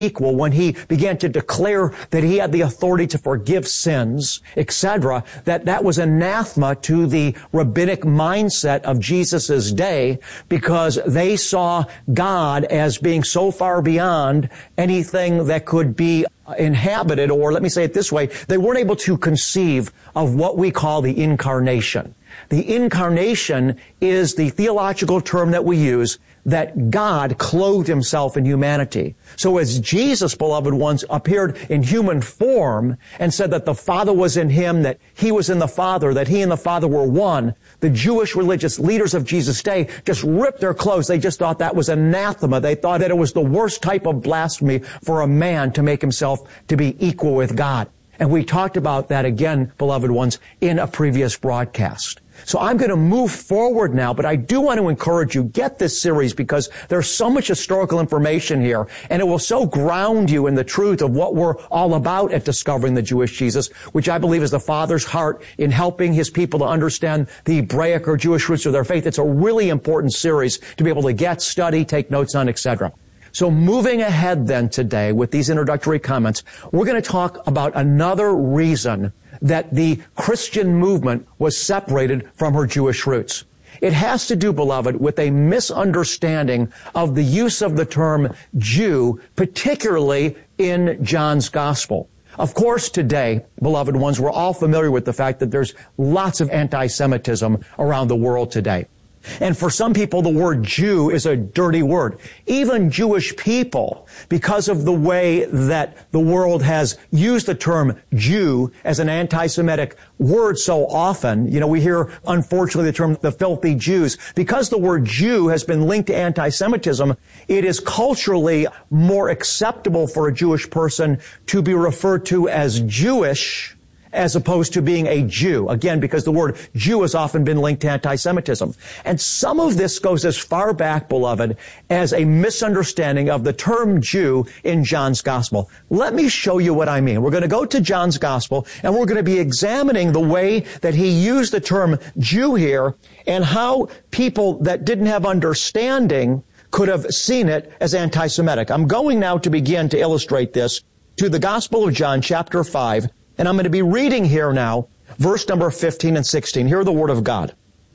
equal, when he began to declare that he had the authority to forgive sins, etc., that was anathema to the rabbinic mindset of Jesus' day, because they saw God as being so far beyond anything that could be inhabited, or let me say it this way, they weren't able to conceive of what we call the incarnation. The incarnation is the theological term that we use, that God clothed himself in humanity. So as Jesus, beloved ones, appeared in human form and said that the Father was in him, that he was in the Father, that he and the Father were one, the Jewish religious leaders of Jesus' day just ripped their clothes. They just thought that was anathema. They thought that it was the worst type of blasphemy for a man to make himself to be equal with God. And we talked about that again, beloved ones, in a previous broadcast. So I'm going to move forward now, but I do want to encourage you, get this series, because there's so much historical information here, and it will so ground you in the truth of what we're all about at Discovering the Jewish Jesus, which I believe is the Father's heart in helping his people to understand the Hebraic or Jewish roots of their faith. It's a really important series to be able to get, study, take notes on, etc. So moving ahead then today with these introductory comments, we're going to talk about another reason that the Christian movement was separated from her Jewish roots. It has to do, beloved, with a misunderstanding of the use of the term Jew, particularly in John's Gospel. Of course, today, beloved ones, we're all familiar with the fact that there's lots of anti-Semitism around the world today. And for some people, the word Jew is a dirty word. Even Jewish people, because of the way that the world has used the term Jew as an anti-Semitic word so often, we hear, unfortunately, the term the filthy Jews. Because the word Jew has been linked to anti-Semitism, it is culturally more acceptable for a Jewish person to be referred to as Jewish as opposed to being a Jew. Again, because the word Jew has often been linked to anti-Semitism. And some of this goes as far back, beloved, as a misunderstanding of the term Jew in John's Gospel. Let me show you what I mean. We're going to go to John's Gospel, and we're going to be examining the way that he used the term Jew here, and how people that didn't have understanding could have seen it as anti-Semitic. I'm going now to begin to illustrate this to the Gospel of John, chapter 5, and I'm going to be reading here now, verse number 15 and 16. Hear the word of God.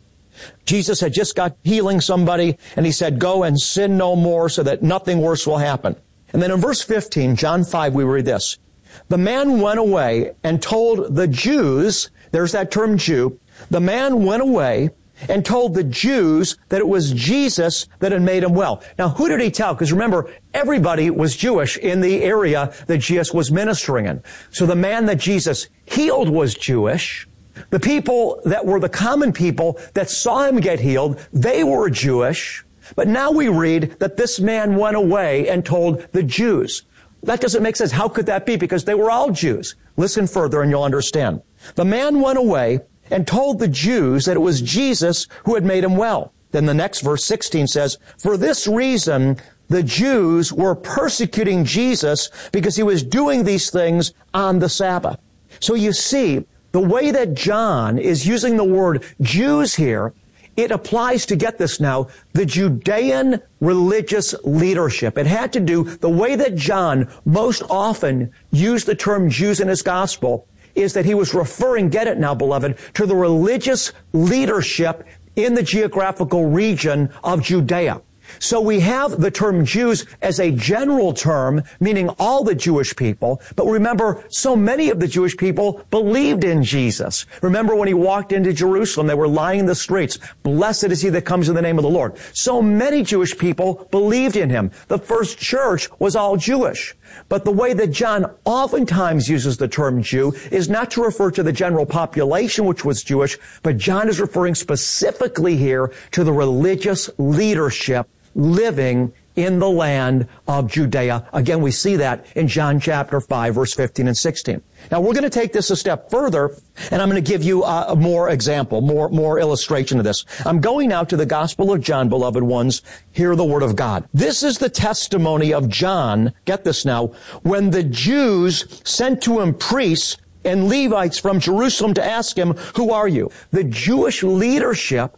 Jesus had just got healing somebody, and he said, go and sin no more so that nothing worse will happen. And then in verse 15, John 5, we read this. The man went away and told the Jews, there's that term Jew, the man went away and told the Jews that it was Jesus that had made him well. Now, who did he tell? Because remember, everybody was Jewish in the area that Jesus was ministering in. So the man that Jesus healed was Jewish. The people that were the common people that saw him get healed, they were Jewish. But now we read that this man went away and told the Jews. That doesn't make sense. How could that be? Because they were all Jews. Listen further and you'll understand. The man went away and told the Jews that it was Jesus who had made him well. Then the next verse 16 says, for this reason, the Jews were persecuting Jesus because he was doing these things on the Sabbath. So you see, the way that John is using the word Jews here, it applies to, get this now, the Judean religious leadership. It had to do, the way that John most often used the term Jews in his gospel is that he was referring, get it now, beloved, to the religious leadership in the geographical region of Judea. So we have the term Jews as a general term, meaning all the Jewish people. But remember, so many of the Jewish people believed in Jesus. Remember when he walked into Jerusalem, they were lying in the streets. Blessed is he that comes in the name of the Lord. So many Jewish people believed in him. The first church was all Jewish. But the way that John oftentimes uses the term Jew is not to refer to the general population, which was Jewish, but John is referring specifically here to the religious leadership living in the land of Judea. Again, we see that in John chapter 5, verse 15 and 16. Now, we're going to take this a step further, and I'm going to give you a more example, more illustration of this. I'm going now to the Gospel of John, beloved ones. Hear the word of God. This is the testimony of John, get this now, when the Jews sent to him priests and Levites from Jerusalem to ask him, who are you? The Jewish leadership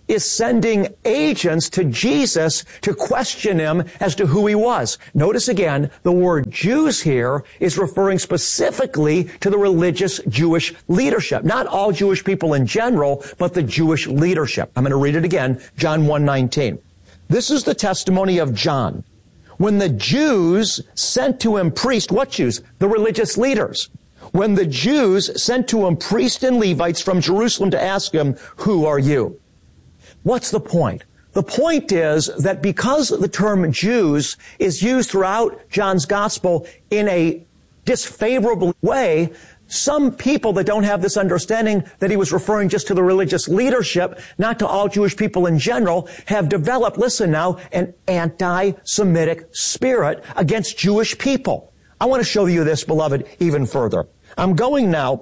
is sending agents to Jesus to question him as to who he was. Notice again, the word Jews here is referring specifically to the religious Jewish leadership. Not all Jewish people in general, but the Jewish leadership. I'm going to read it again, John 1:19. This is the testimony of John. When the Jews sent to him priests, what Jews? The religious leaders. When the Jews sent to him priests and Levites from Jerusalem to ask him, who are you? What's the point? The point is that because the term Jews is used throughout John's gospel in a disfavorable way, some people that don't have this understanding that he was referring just to the religious leadership, not to all Jewish people in general, have developed, listen now, an anti-Semitic spirit against Jewish people. I want to show you this, beloved, even further. I'm going now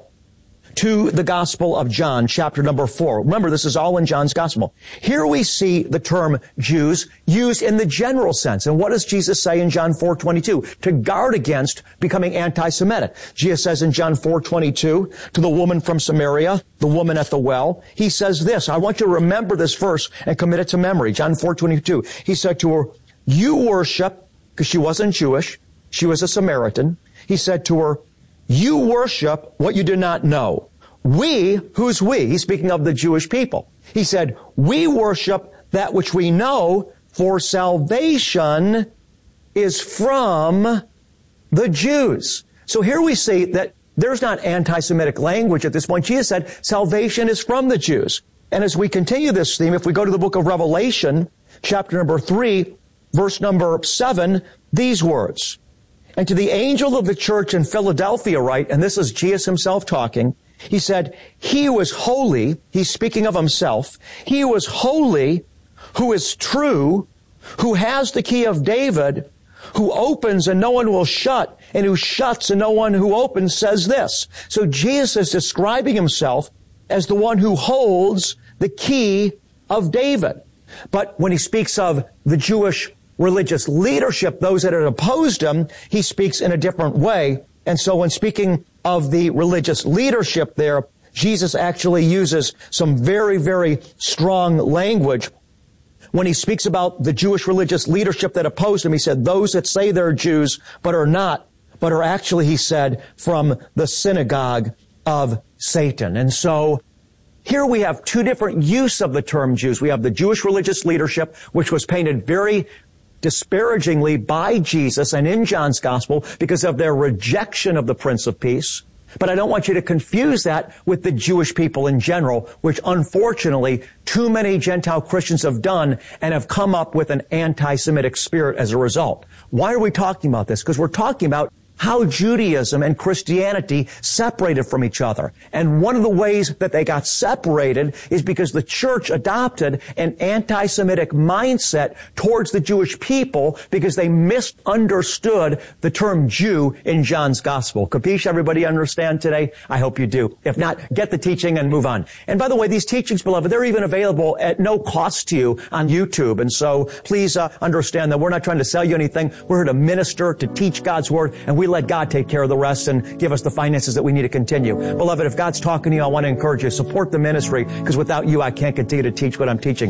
to the Gospel of John, chapter number 4. Remember, this is all in John's Gospel. Here we see the term Jews used in the general sense. And what does Jesus say in John 4:22? To guard against becoming anti-Semitic. Jesus says in John 4:22 to the woman from Samaria, the woman at the well, he says this. I want you to remember this verse and commit it to memory. John 4:22. He said to her, you worship, because she wasn't Jewish, she was a Samaritan. He said to her, you worship what you do not know. We, who's we? He's speaking of the Jewish people. He said, we worship that which we know, for salvation is from the Jews. So here we see that there's not anti-Semitic language at this point. Jesus said, salvation is from the Jews. And as we continue this theme, if we go to the book of Revelation, chapter number 3, verse number 7, these words. And to the angel of the church in Philadelphia write, and this is Jesus himself talking, he said, he who is holy, he's speaking of himself, he who is holy, who is true, who has the key of David, who opens and no one will shut, and who shuts and no one who opens, says this. So Jesus is describing himself as the one who holds the key of David. But when he speaks of the Jewish religious leadership, those that had opposed him, he speaks in a different way. And so when speaking of the religious leadership there, Jesus actually uses some very, very strong language. When he speaks about the Jewish religious leadership that opposed him, he said, those that say they're Jews but are not, but are actually, he said, from the synagogue of Satan. And so here we have two different use of the term Jews. We have the Jewish religious leadership, which was painted very disparagingly by Jesus and in John's Gospel because of their rejection of the Prince of Peace. But I don't want you to confuse that with the Jewish people in general, which unfortunately too many Gentile Christians have done and have come up with an anti-Semitic spirit as a result. Why are we talking about this? Because we're talking about how Judaism and Christianity separated from each other. And one of the ways that they got separated is because the church adopted an anti-Semitic mindset towards the Jewish people because they misunderstood the term Jew in John's Gospel. Capiche, everybody understand today? I hope you do. If not, get the teaching and move on. And by the way, these teachings, beloved, they're even available at no cost to you on YouTube. And so please understand that we're not trying to sell you anything. We're here to minister, to teach God's Word, and we let God take care of the rest and give us the finances that we need to continue. Beloved, if God's talking to you, I want to encourage you, support the ministry, because without you, I can't continue to teach what I'm teaching.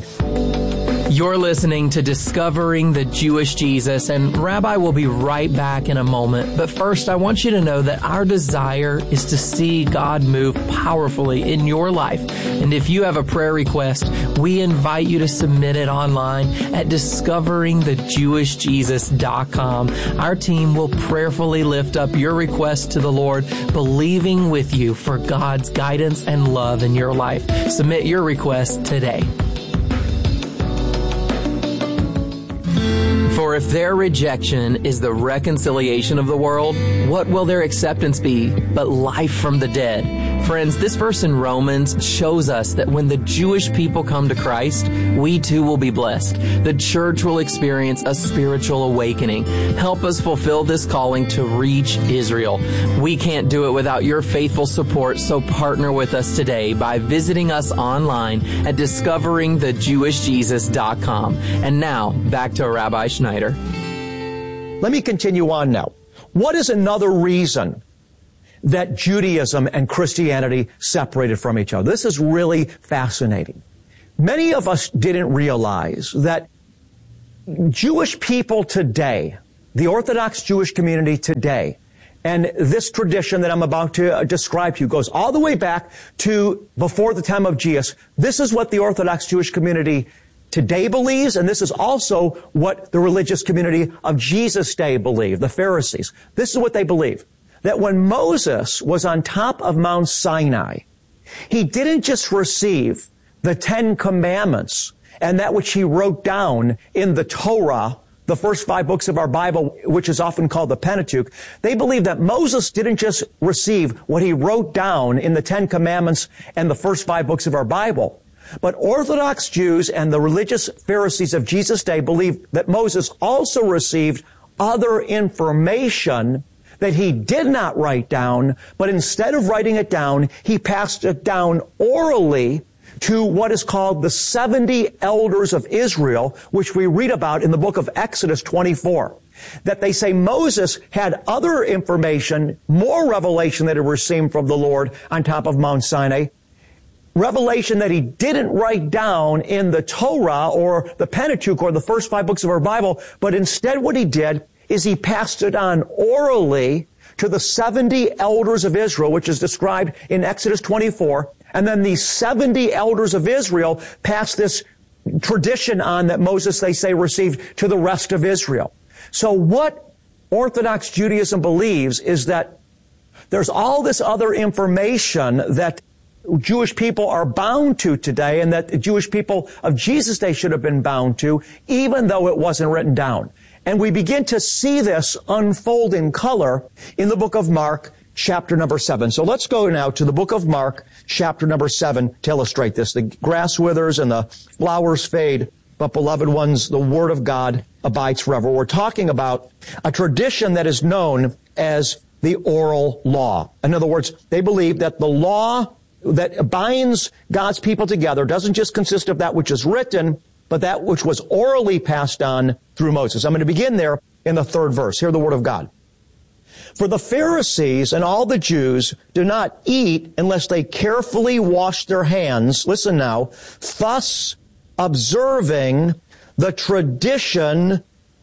You're listening to Discovering the Jewish Jesus, and Rabbi will be right back in a moment. But first, I want you to know that our desire is to see God move powerfully in your life. And if you have a prayer request, we invite you to submit it online at discoveringthejewishjesus.com. Our team will prayerfully lift up your request to the Lord, believing with you for God's guidance and love in your life. Submit your request today. For if their rejection is the reconciliation of the world, what will their acceptance be but life from the dead? Friends, this verse in Romans shows us that when the Jewish people come to Christ, we too will be blessed. The church will experience a spiritual awakening. Help us fulfill this calling to reach Israel. We can't do it without your faithful support, so partner with us today by visiting us online at discoveringthejewishjesus.com. And now, back to Rabbi Schneider. Let me continue on now. What is another reason that Judaism and Christianity separated from each other? This is really fascinating. Many of us didn't realize that Jewish people today, the Orthodox Jewish community today, and this tradition that I'm about to describe to you goes all the way back to before the time of Jesus. This is what the Orthodox Jewish community today believes, and this is also what the religious community of Jesus' day believed, the Pharisees. This is what they believe, that when Moses was on top of Mount Sinai, he didn't just receive the 10 Commandments and that which he wrote down in the Torah, the first 5 books of our Bible, which is often called the Pentateuch. They believe that Moses didn't just receive what he wrote down in the 10 Commandments and the first 5 books of our Bible, but Orthodox Jews and the religious Pharisees of Jesus' day believed that Moses also received other information that he did not write down, but instead of writing it down, he passed it down orally to what is called the 70 elders of Israel, which we read about in the book of Exodus 24. That they say Moses had other information, more revelation that he received from the Lord on top of Mount Sinai, revelation that he didn't write down in the Torah or the Pentateuch or the first 5 books of our Bible, but instead what he did is he passed it on orally to the 70 elders of Israel, which is described in Exodus 24. And then these 70 elders of Israel passed this tradition on that Moses, they say, received to the rest of Israel. So what Orthodox Judaism believes is that there's all this other information that Jewish people are bound to today and that the Jewish people of Jesus' day should have been bound to, even though it wasn't written down. And we begin to see this unfold in color in the book of Mark, chapter number 7. So let's go now to the book of Mark, chapter number 7, to illustrate this. The grass withers and the flowers fade, but beloved ones, the word of God abides forever. We're talking about a tradition that is known as the oral law. In other words, they believe that the law that binds God's people together doesn't just consist of that which is written, but that which was orally passed on through Moses. I'm going to begin there in the 3rd verse. Hear the word of God. For the Pharisees and all the Jews do not eat unless they carefully wash their hands, listen now, thus observing the tradition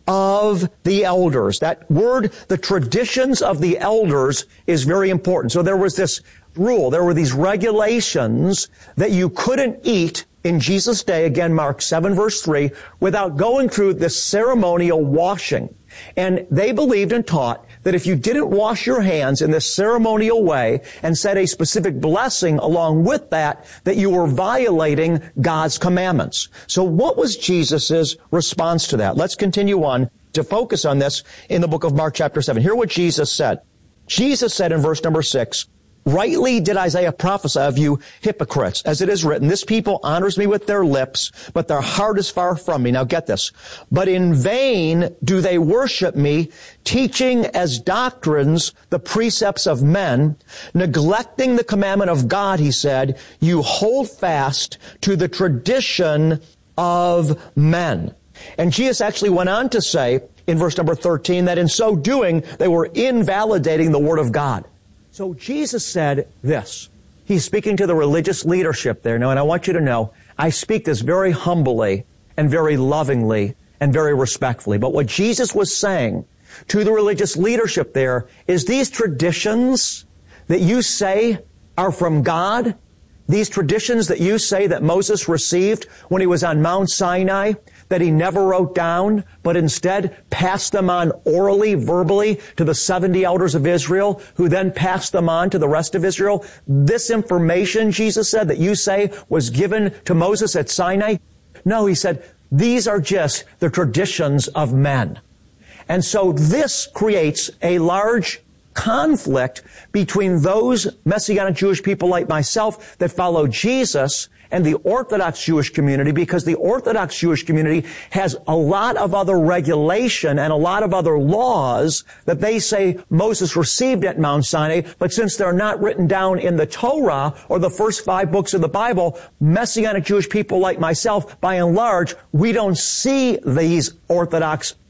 of the elders. That word, the traditions of the elders, is very important. So there was this rule, there were these regulations that you couldn't eat in Jesus' day, again, Mark 7 verse 3, without going through this ceremonial washing. And they believed and taught that if you didn't wash your hands in this ceremonial way and said a specific blessing along with that, that you were violating God's commandments. So what was Jesus' response to that? Let's continue on to focus on this in the book of Mark chapter 7. Hear what Jesus said. Jesus said in verse number 6, rightly did Isaiah prophesy of you hypocrites, as it is written, this people honors me with their lips, but their heart is far from me. Now get this. But in vain do they worship me, teaching as doctrines the precepts of men, neglecting the commandment of God, he said, you hold fast to the tradition of men. And Jesus actually went on to say in verse number 13 that in so doing, they were invalidating the word of God. So Jesus said this. He's speaking to the religious leadership there. Now, and I want you to know, I speak this very humbly and very lovingly and very respectfully. But what Jesus was saying to the religious leadership there is these traditions that you say are from God, these traditions that you say that Moses received when he was on Mount Sinai, that he never wrote down, but instead passed them on orally, verbally to the 70 elders of Israel, who then passed them on to the rest of Israel. This information, Jesus said, that you say was given to Moses at Sinai. No, he said, these are just the traditions of men. And so this creates a large conflict between those Messianic Jewish people like myself that follow Jesus and the Orthodox Jewish community, because the Orthodox Jewish community has a lot of other regulation and a lot of other laws that they say Moses received at Mount Sinai, but since they're not written down in the Torah or the first 5 books of the Bible, Messianic Jewish people like myself, by and large, we don't see these Orthodox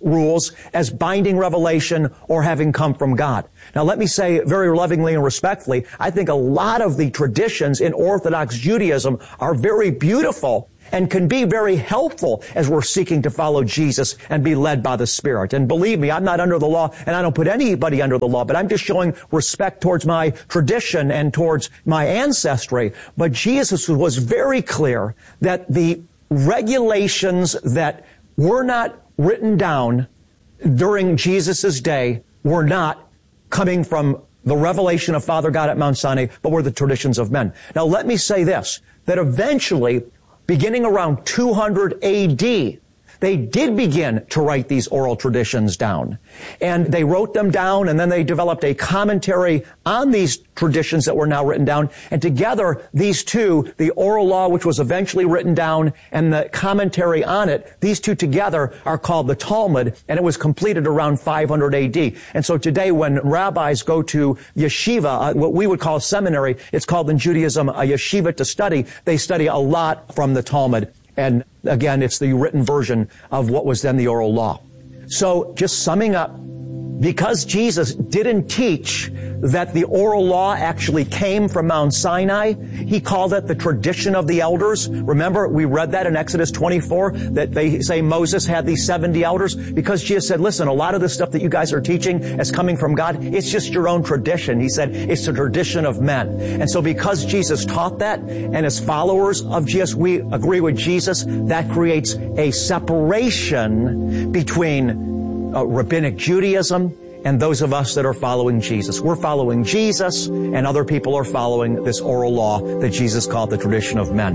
rules as binding revelation or having come from God. Now let me say very lovingly and respectfully, I think a lot of the traditions in Orthodox Judaism are very beautiful and can be very helpful as we're seeking to follow Jesus and be led by the Spirit. And believe me, I'm not under the law, and I don't put anybody under the law, but I'm just showing respect towards my tradition and towards my ancestry. But Jesus was very clear that the regulations that were not written down during Jesus' day were not coming from the revelation of Father God at Mount Sinai, but were the traditions of men. Now let me say this, that eventually, beginning around 200 AD, they did begin to write these oral traditions down. And they wrote them down, and then they developed a commentary on these traditions that were now written down. And together, these two, the oral law, which was eventually written down, and the commentary on it, these two together are called the Talmud, and it was completed around 500 AD. And so today, when rabbis go to yeshiva, what we would call a seminary, it's called in Judaism a yeshiva to study, they study a lot from the Talmud. And again, it's the written version of what was then the oral law. So just summing up, because Jesus didn't teach that the oral law actually came from Mount Sinai, he called it the tradition of the elders. Remember, we read that in Exodus 24, that they say Moses had these 70 elders, because Jesus said, listen, a lot of this stuff that you guys are teaching as coming from God, it's just your own tradition. He said, it's the tradition of men. And so because Jesus taught that, and as followers of Jesus, we agree with Jesus, that creates a separation between rabbinic Judaism and those of us that are following Jesus. We're following Jesus, and other people are following this oral law that Jesus called the tradition of men.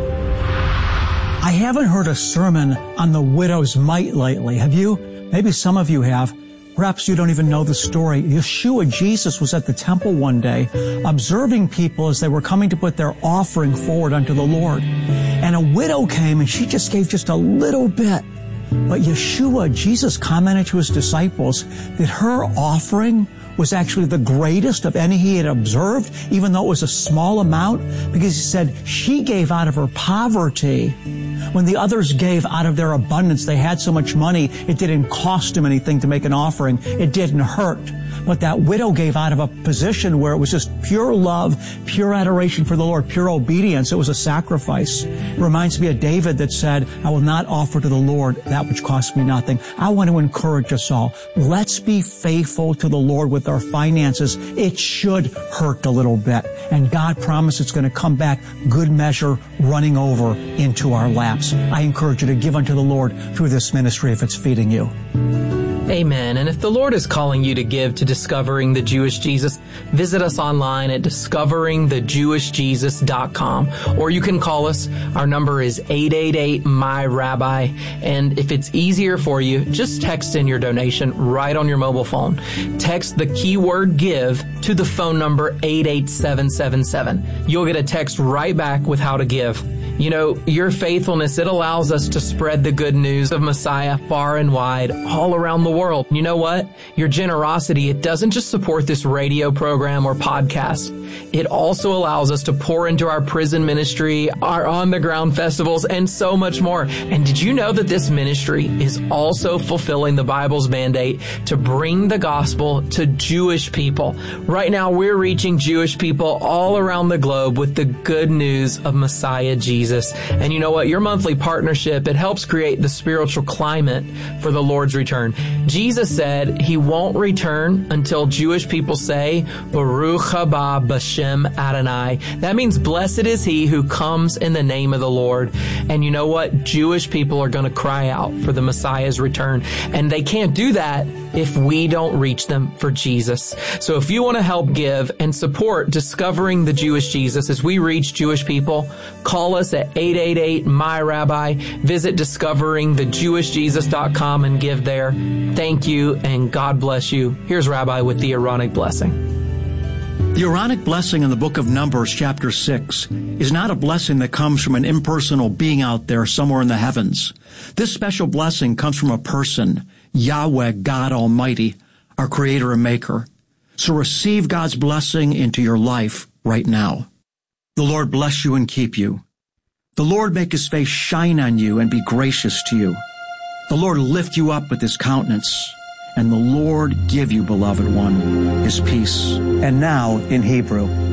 I haven't heard a sermon on the widow's mite lately. Have you? Maybe some of you have. Perhaps you don't even know the story. Yeshua, Jesus, was at the temple one day, observing people as they were coming to put their offering forward unto the Lord. And a widow came, and she just gave just a little bit. But Yeshua, Jesus, commented to his disciples that her offering was actually the greatest of any he had observed, even though it was a small amount, because he said she gave out of her poverty when the others gave out of their abundance. They had so much money, it didn't cost them anything to make an offering. It didn't hurt. But that widow gave out of a position where it was just pure love, pure adoration for the Lord, pure obedience. It was a sacrifice. It reminds me of David that said, I will not offer to the Lord that which costs me nothing. I want to encourage us all. Let's be faithful to the Lord with our finances. It should hurt a little bit. And God promised it's going to come back good measure, running over into our laps. I encourage you to give unto the Lord through this ministry if it's feeding you. Amen. And if the Lord is calling you to give to Discovering the Jewish Jesus, visit us online at discoveringthejewishjesus.com, or you can call us. Our number is 888-MY-RABBI. And if it's easier for you, just text in your donation right on your mobile phone. Text the keyword give to the phone number 88777. You'll get a text right back with how to give. You know, your faithfulness, it allows us to spread the good news of Messiah far and wide, all around the world. You know what? Your generosity, it doesn't just support this radio program or podcast. It also allows us to pour into our prison ministry, our on-the-ground festivals, and so much more. And did you know that this ministry is also fulfilling the Bible's mandate to bring the gospel to Jewish people? Right now, we're reaching Jewish people all around the globe with the good news of Messiah Jesus. And you know what? Your monthly partnership, it helps create the spiritual climate for the Lord's return. Jesus said he won't return until Jewish people say, Baruch haba b'shem Adonai. That means blessed is he who comes in the name of the Lord. And you know what? Jewish people are going to cry out for the Messiah's return. And they can't do that if we don't reach them for Jesus. So if you want to help give and support Discovering the Jewish Jesus as we reach Jewish people, call us at 888-MY-RABBI. Visit discoveringthejewishjesus.com and give there. Thank you, and God bless you. Here's Rabbi with the Aaronic blessing. The Aaronic blessing in the book of Numbers, chapter 6, is not a blessing that comes from an impersonal being out there somewhere in the heavens. This special blessing comes from a person, Yahweh, God Almighty, our Creator and Maker. So receive God's blessing into your life right now. The Lord bless you and keep you. The Lord make his face shine on you and be gracious to you. The Lord lift you up with his countenance, and the Lord give you, beloved one, his peace. And now, in Hebrew,